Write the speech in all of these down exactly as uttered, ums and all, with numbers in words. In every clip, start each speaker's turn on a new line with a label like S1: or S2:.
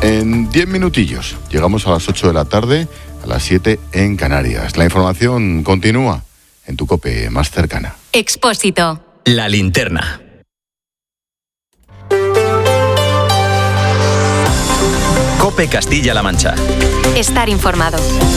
S1: En diez minutillos llegamos a las ocho de la tarde, a las siete en Canarias. La información continúa en tu COPE más cercana.
S2: Expósito.
S3: La linterna. COPE Castilla-La Mancha.
S2: Estar informado.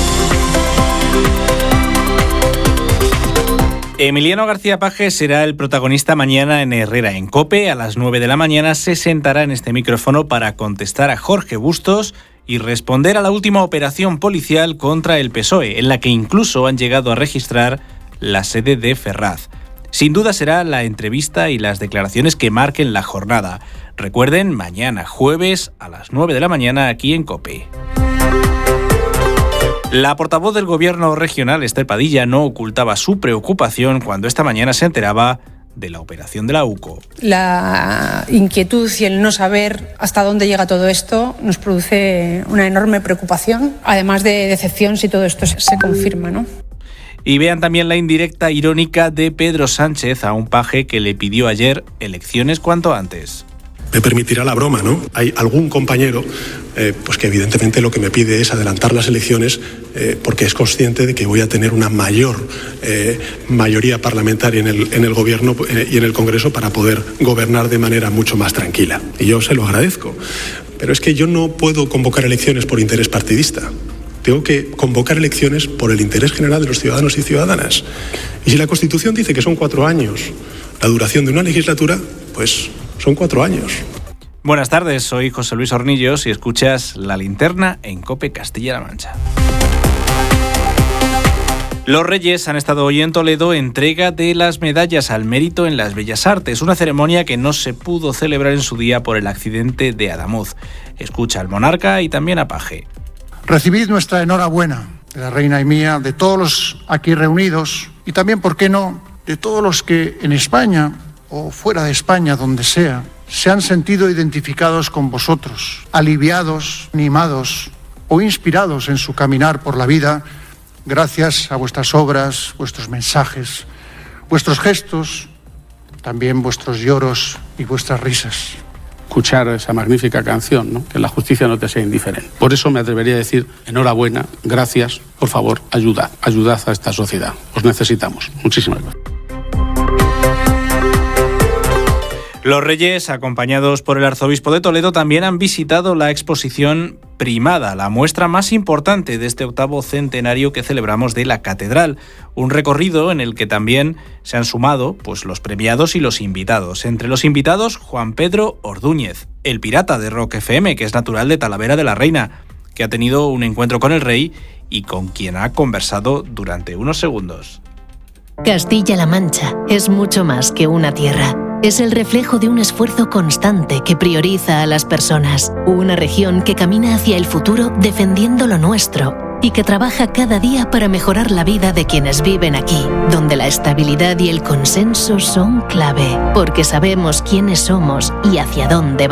S4: Emiliano García Paje será el protagonista mañana en Herrera en COPE. A las nueve de la mañana se sentará en este micrófono para contestar a Jorge Bustos y responder a la última operación policial contra el P S O E, en la que incluso han llegado a registrar la sede de Ferraz. Sin duda será la entrevista y las declaraciones que marquen la jornada. Recuerden, mañana jueves a las nueve de la mañana aquí en COPE. La portavoz del Gobierno regional, Esther Padilla, no ocultaba su preocupación cuando esta mañana se enteraba de la operación de la U C O.
S5: La inquietud y el no saber hasta dónde llega todo esto nos produce una enorme preocupación, además de decepción si todo esto se confirma, ¿no?
S4: Y vean también la indirecta irónica de Pedro Sánchez a un paje que le pidió ayer elecciones cuanto antes.
S6: Me permitirá la broma, ¿no? Hay algún compañero eh, pues que evidentemente lo que me pide es adelantar las elecciones eh, porque es consciente de que voy a tener una mayor eh, mayoría parlamentaria en el, en el Gobierno eh, y en el Congreso para poder gobernar de manera mucho más tranquila. Y yo se lo agradezco. Pero es que yo no puedo convocar elecciones por interés partidista. Tengo que convocar elecciones por el interés general de los ciudadanos y ciudadanas. Y si la Constitución dice que son cuatro años la duración de una legislatura, pues son cuatro años.
S4: Buenas tardes, soy José Luis Hornillos y escuchas La Linterna en COPE Castilla-La Mancha. Los Reyes han estado hoy en Toledo entrega de las medallas al mérito en las Bellas Artes, una ceremonia que no se pudo celebrar en su día por el accidente de Adamuz. Escucha al monarca y también a Paje.
S7: Recibid nuestra enhorabuena de la reina y mía, de todos los aquí reunidos y también, ¿por qué no?, de todos los que en España o fuera de España, donde sea, se han sentido identificados con vosotros, aliviados, animados o inspirados en su caminar por la vida gracias a vuestras obras, vuestros mensajes, vuestros gestos, también vuestros lloros y vuestras risas.
S8: Escuchar esa magnífica canción, ¿no? Que la justicia no te sea indiferente. Por eso me atrevería a decir enhorabuena, gracias, por favor, ayudad, ayudad a esta sociedad. Os necesitamos. Muchísimas gracias.
S4: Los Reyes, acompañados por el arzobispo de Toledo, también han visitado la exposición Primada, la muestra más importante de este octavo centenario que celebramos de la Catedral. Un recorrido en el que también se han sumado pues, los premiados y los invitados. Entre los invitados, Juan Pedro Ordúñez, el pirata de Rock F M, que es natural de Talavera de la Reina, que ha tenido un encuentro con el rey y con quien ha conversado durante unos segundos.
S9: Castilla-La Mancha es mucho más que una tierra. Es el reflejo de un esfuerzo constante que prioriza a las personas. Una región que camina hacia el futuro defendiendo lo nuestro y que trabaja cada día para mejorar la vida de quienes viven aquí, donde la estabilidad y el consenso son clave, porque sabemos quiénes somos y hacia dónde vamos.